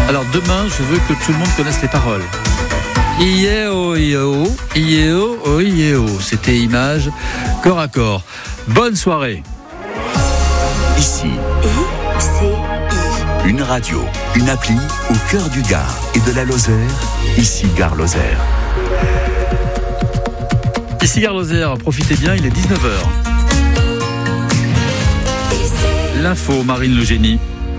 Alors demain, je veux que tout le monde connaisse les paroles. Iéo, iéo, iéo, oh, iéo. C'était Image, corps à corps. Bonne soirée. Ici, une radio, une appli au cœur du Gard et de la Lozère. Ici, Gare Lozère. Ici, Gare Lozère, profitez bien, il est 19h. L'info, Marine Le Génie.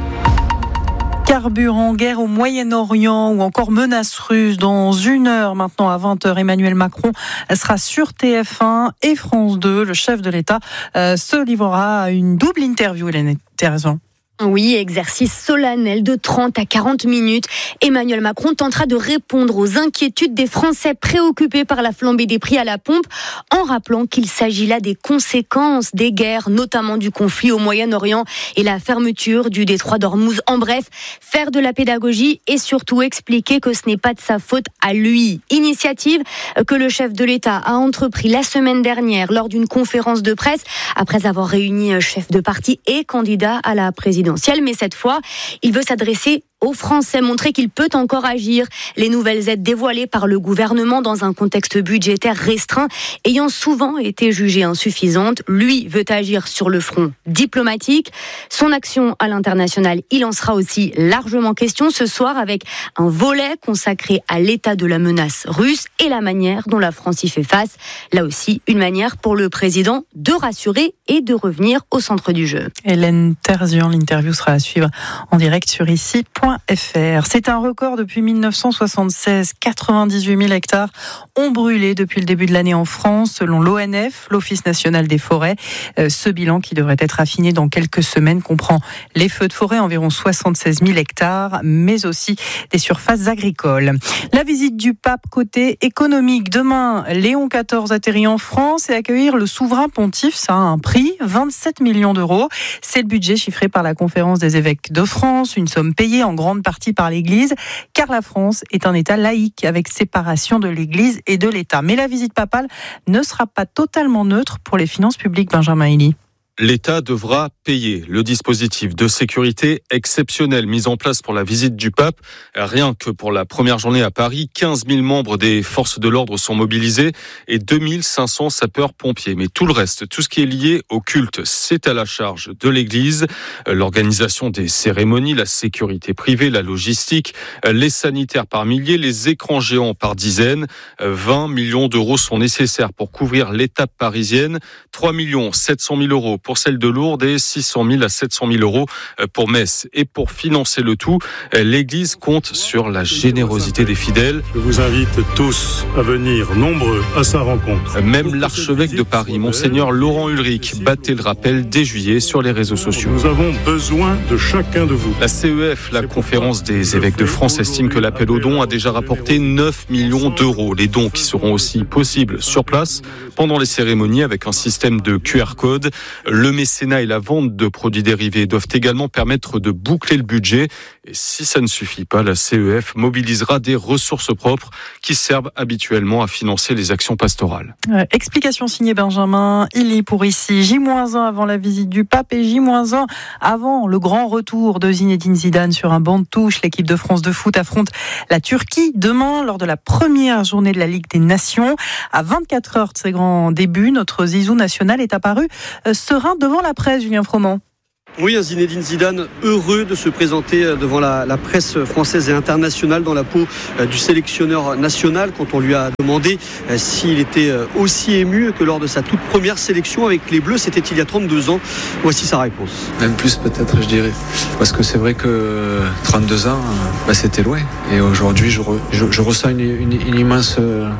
Carburant, guerre au Moyen-Orient ou encore menace russe. Dans 1 heure maintenant, à 20h, Emmanuel Macron sera sur TF1 et France 2. Le chef de l'État se livrera à une double interview, Hélène Terzian. Oui, exercice solennel de 30 à 40 minutes. Emmanuel Macron tentera de répondre aux inquiétudes des Français préoccupés par la flambée des prix à la pompe, en rappelant qu'il s'agit là des conséquences des guerres, notamment du conflit au Moyen-Orient et la fermeture du détroit d'Ormuz. En bref, faire de la pédagogie et surtout expliquer que ce n'est pas de sa faute à lui. Initiative que le chef de l'État a entrepris la semaine dernière lors d'une conférence de presse, après avoir réuni chefs de parti et candidats à la présidentielle. Mais cette fois, il veut s'adresser aux Français, montrer qu'il peut encore agir. Les nouvelles aides dévoilées par le gouvernement dans un contexte budgétaire restreint, ayant souvent été jugées insuffisantes, lui veut agir sur le front diplomatique. Son action à l'international, il en sera aussi largement question ce soir, avec un volet consacré à l'état de la menace russe et la manière dont la France y fait face. Là aussi, une manière pour le président de rassurer et de revenir au centre du jeu. Hélène Terzian, l'interview sera à suivre en direct sur ici.fr. C'est un record depuis 1976. 98 000 hectares ont brûlé depuis le début de l'année en France, selon l'ONF, l'Office national des forêts. Ce bilan, qui devrait être affiné dans quelques semaines, comprend les feux de forêt, environ 76 000 hectares, mais aussi des surfaces agricoles. La visite du pape côté économique. Demain, Léon XIV atterrit en France et accueillir le souverain pontife, ça a un prix, 27 millions d'euros. C'est le budget chiffré par la Conférence des évêques de France, une somme payée en grande partie par l'Église, car la France est un État laïque avec séparation de l'Église et de l'État. Mais la visite papale ne sera pas totalement neutre pour les finances publiques, Benjamin Elie. L'État devra payer le dispositif de sécurité exceptionnel mis en place pour la visite du pape. Rien que pour la première journée à Paris, 15 000 membres des forces de l'ordre sont mobilisés et 2 500 sapeurs-pompiers. Mais tout le reste, tout ce qui est lié au culte, c'est à la charge de l'Église. L'organisation des cérémonies, la sécurité privée, la logistique, les sanitaires par milliers, les écrans géants par dizaines. 20 millions d'euros sont nécessaires pour couvrir l'étape parisienne. 3 700 000 euros pour celle de Lourdes et 600 000 à 700 000 euros pour Metz. Et pour financer le tout, l'Église compte sur la générosité des fidèles. Je vous invite tous à venir nombreux à sa rencontre. Même l'archevêque de Paris, Monseigneur Laurent Ulrich, battait le rappel dès juillet sur les réseaux sociaux. Nous avons besoin de chacun de vous. La CEF, la Conférence des évêques de France, estime que l'appel aux dons a déjà rapporté 9 millions d'euros. Les dons qui seront aussi possibles sur place pendant les cérémonies avec un système de QR code. Le mécénat et la vente de produits dérivés doivent également permettre de boucler le budget. Et si ça ne suffit pas, la CEF mobilisera des ressources propres qui servent habituellement à financer les actions pastorales. Explication signée Benjamin Elie pour ici. J-1 avant la visite du pape et J-1 avant le grand retour de Zinedine Zidane sur un banc de touche. L'équipe de France de foot affronte la Turquie demain lors de la première journée de la Ligue des Nations. À 24 heures de ses grands débuts, notre Zizou national est apparu serein devant la presse, Julien Froment. Oui, Zinedine Zidane, heureux de se présenter devant la presse française et internationale dans la peau du sélectionneur national quand on lui a demandé s'il était aussi ému que lors de sa toute première sélection avec les Bleus, c'était il y a 32 ans. Voici sa réponse. Même plus peut-être, je dirais. Parce que c'est vrai que 32 ans, c'était loin. Et aujourd'hui, je ressens une immense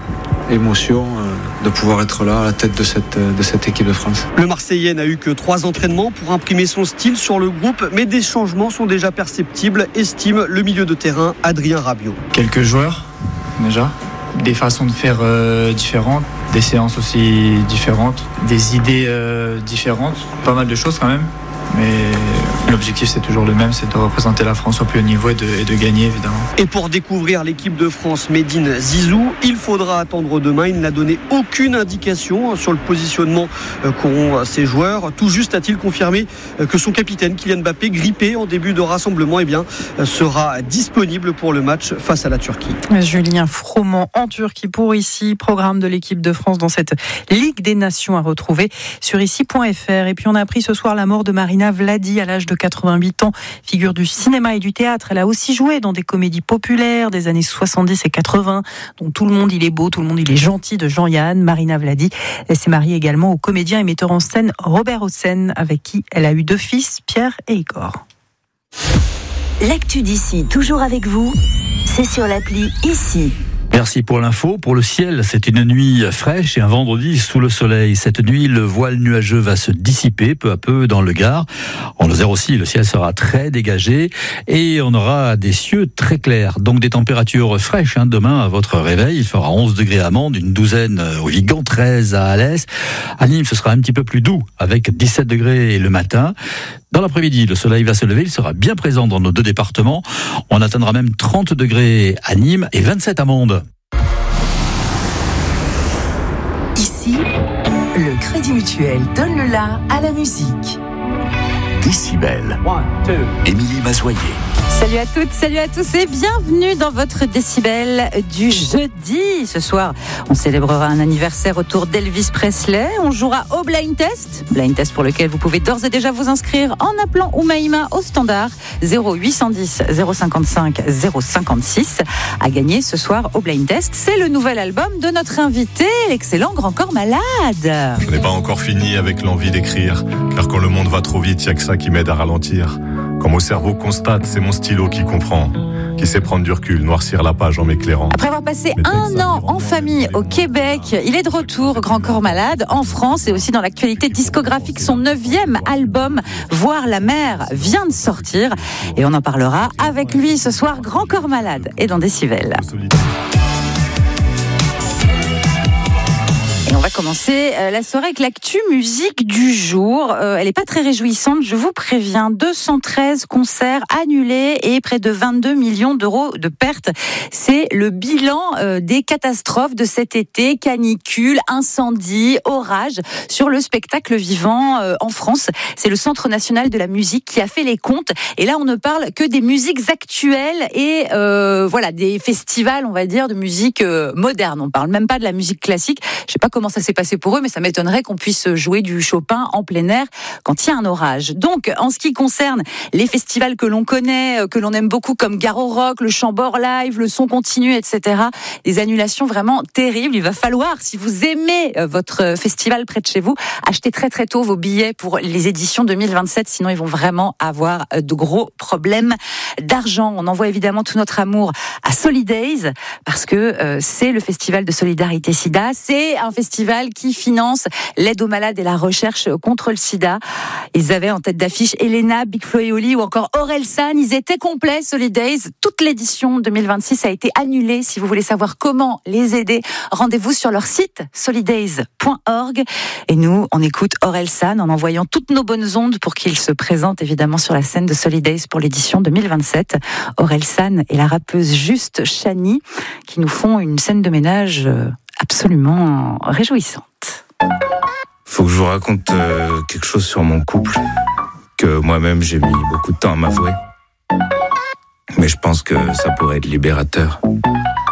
émotion de pouvoir être là à la tête de cette équipe de France. Le Marseillais n'a eu que 3 entraînements pour imprimer son style sur le groupe, mais des changements sont déjà perceptibles, estime le milieu de terrain Adrien Rabiot. Quelques joueurs déjà, des façons de faire différentes, des séances aussi différentes, des idées différentes, pas mal de choses quand même. Mais L'objectif c'est toujours le même, c'est de représenter la France au plus haut niveau et de gagner évidemment. Et pour découvrir l'équipe de France Made in Zizou, il faudra attendre demain. Il n'a donné aucune indication sur le positionnement qu'auront ses joueurs. Tout juste a-t-il confirmé que son capitaine Kylian Mbappé, grippé en début de rassemblement, sera disponible pour le match face à la Turquie. Julien Froment en Turquie pour Ici, programme de l'équipe de France dans cette Ligue des Nations à retrouver sur ici.fr. Et puis on a appris ce soir la mort de Marina Vladi à l'âge de 88 ans, figure du cinéma et du théâtre. Elle a aussi joué dans des comédies populaires des années 70 et 80, dont Tout le monde il est beau, tout le monde il est gentil de Jean-Yann. Marina Vladi s'est mariée également au comédien et metteur en scène Robert Hossein, avec qui elle a eu 2 fils, Pierre et Igor. L'actu d'ici, toujours avec vous, c'est sur l'appli Ici. Merci pour l'info. Pour le ciel, c'est une nuit fraîche et un vendredi sous le soleil. Cette nuit, le voile nuageux va se dissiper peu à peu dans le Gard. En Lozère aussi, le ciel sera très dégagé et on aura des cieux très clairs. Donc des températures fraîches demain à votre réveil. Il fera 11 degrés à Mende, une douzaine au Vigan, 13 à Alès. À Nîmes, ce sera un petit peu plus doux avec 17 degrés le matin. Dans l'après-midi, le soleil va se lever, il sera bien présent dans nos 2 départements. On atteindra même 30 degrés à Nîmes et 27 à Mende. Ici, le Crédit Mutuel donne le la à la musique. Décibel. Émilie Mazoyer. Salut à toutes, salut à tous et bienvenue dans votre Décibel du jeudi. Ce soir, on célébrera un anniversaire autour d'Elvis Presley. On jouera au Blind Test pour lequel vous pouvez d'ores et déjà vous inscrire en appelant Oumaïma au standard 0810 055 056. À gagner ce soir au Blind Test, c'est le nouvel album de notre invité, l'excellent Grand Corps Malade. Je n'ai pas encore fini avec l'envie d'écrire, car quand le monde va trop vite, il n'y a que ça qui m'aide à ralentir. Quand mon cerveau constate, c'est mon stylo qui comprend, qui sait prendre du recul, noircir la page en m'éclairant. Après avoir passé un an en famille au Québec, il est de retour, Grand Corps Malade, en France et aussi dans l'actualité discographique. Son 9e album, Voir la mer, vient de sortir et on en parlera avec lui ce soir. Grand Corps Malade est dans Décibel. Et on va commencer la soirée avec l'actu musique du jour. Elle n'est pas très réjouissante, je vous préviens. 213 concerts annulés et près de 22 millions d'euros de pertes. C'est le bilan des catastrophes de cet été. Canicule, incendie, orage sur le spectacle vivant en France. C'est le Centre national de la musique qui a fait les comptes. Et là, on ne parle que des musiques actuelles et des festivals, on va dire, de musique moderne. On parle même pas de la musique classique. Je sais pas comment ça s'est passé pour eux, mais ça m'étonnerait qu'on puisse jouer du Chopin en plein air quand il y a un orage. Donc, en ce qui concerne les festivals que l'on connaît, que l'on aime beaucoup, comme Garo Rock, le Chambord Live, le Son Continu, etc., des annulations vraiment terribles. Il va falloir, si vous aimez votre festival près de chez vous, acheter très très tôt vos billets pour les éditions 2027, sinon ils vont vraiment avoir de gros problèmes d'argent. On envoie évidemment tout notre amour à Solidays, parce que c'est le festival de solidarité SIDA. C'est un festival qui finance l'aide aux malades et la recherche contre le sida. Ils avaient en tête d'affiche Elena, Big Flo et Oli ou encore Orelsan. Ils étaient complets, Solidays. Toute l'édition 2026 a été annulée. Si vous voulez savoir comment les aider, rendez-vous sur leur site solidays.org. Et nous, on écoute Orelsan en envoyant toutes nos bonnes ondes pour qu'il se présente évidemment sur la scène de Solidays pour l'édition 2027. Orelsan et la rappeuse Juste Chani qui nous font une scène de ménage absolument réjouissante. Faut que je vous raconte quelque chose sur mon couple que moi-même j'ai mis beaucoup de temps à m'avouer. Mais je pense que ça pourrait être libérateur.